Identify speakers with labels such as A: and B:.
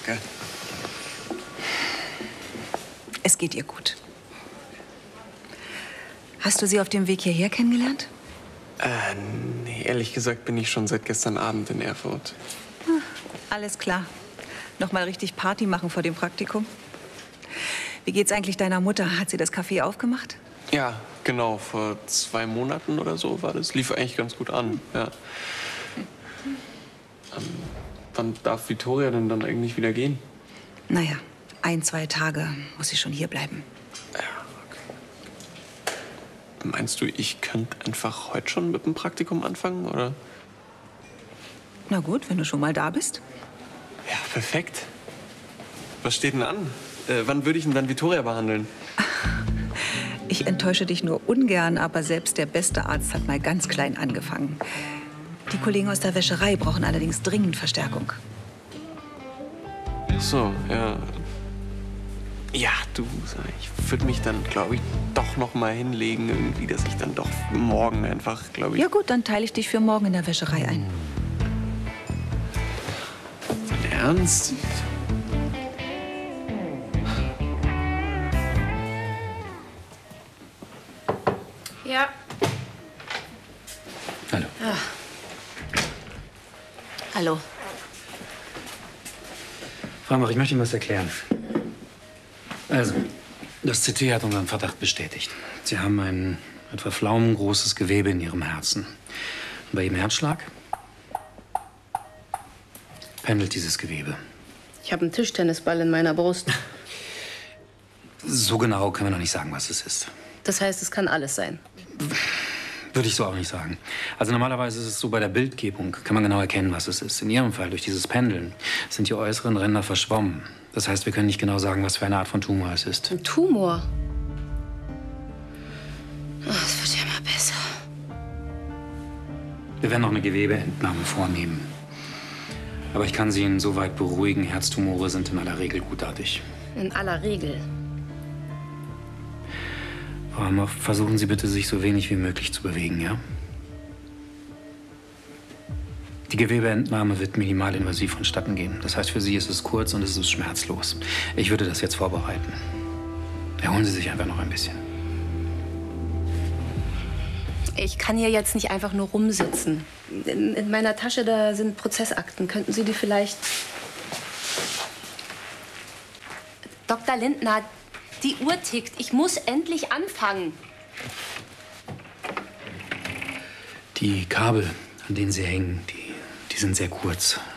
A: Danke.
B: Es geht ihr gut. Hast du sie auf dem Weg hierher kennengelernt?
A: Nee, ehrlich gesagt bin ich schon seit gestern Abend in Erfurt.
B: Alles klar. Noch mal richtig Party machen vor dem Praktikum. Wie geht's eigentlich deiner Mutter? Hat sie das Café aufgemacht?
A: Ja, genau. Vor 2 Monaten oder so war das. Lief eigentlich ganz gut an, ja. Wann darf Vittoria denn dann eigentlich wieder gehen?
B: Naja, 1, 2 Tage muss sie schon hier bleiben.
A: Ja, okay. Meinst du, ich könnte einfach heute schon mit dem Praktikum anfangen, oder?
B: Na gut, wenn du schon mal da bist.
A: Ja, perfekt. Was steht denn an? Wann würde ich denn dann Vittoria behandeln?
B: Ich enttäusche dich nur ungern, aber selbst der beste Arzt hat mal ganz klein angefangen. Die Kollegen aus der Wäscherei brauchen allerdings dringend Verstärkung.
A: Ach so, ja. Ja, du, ich würde mich dann, glaube ich, doch noch mal hinlegen, irgendwie, dass ich dann doch morgen einfach, glaube ich...
B: Ja gut, dann teile ich dich für morgen in der Wäscherei ein.
A: Dein Ernst?
C: Ja.
D: Hallo.
C: Ah. Hallo.
D: Frau Mach, ich möchte Ihnen was erklären. Also, das CT hat unseren Verdacht bestätigt. Sie haben ein etwa pflaumengroßes Gewebe in Ihrem Herzen. Und bei Ihrem Herzschlag pendelt dieses Gewebe.
C: Ich habe einen Tischtennisball in meiner Brust.
D: So genau können wir noch nicht sagen, was es ist.
C: Das heißt, es kann alles sein.
D: Würde ich so auch nicht sagen. Also normalerweise ist es so, bei der Bildgebung kann man genau erkennen, was es ist. In Ihrem Fall, durch dieses Pendeln, sind die äußeren Ränder verschwommen. Das heißt, wir können nicht genau sagen, was für eine Art von Tumor es ist.
C: Ein Tumor? Oh, es wird ja immer besser.
D: Wir werden noch eine Gewebeentnahme vornehmen. Aber ich kann Sie insoweit beruhigen, Herztumore sind in aller Regel gutartig.
C: In aller Regel.
D: Frau Hammer, versuchen Sie bitte, sich so wenig wie möglich zu bewegen, ja? Die Gewebeentnahme wird minimalinvasiv vonstatten gehen. Das heißt, für Sie ist es kurz und es ist schmerzlos. Ich würde das jetzt vorbereiten. Erholen Sie sich einfach noch ein bisschen.
C: Ich kann hier jetzt nicht einfach nur rumsitzen. In meiner Tasche, da sind Prozessakten. Könnten Sie die vielleicht... Dr. Lindner, die Uhr tickt. Ich muss endlich anfangen.
D: Die Kabel, an denen Sie hängen, die sind sehr kurz.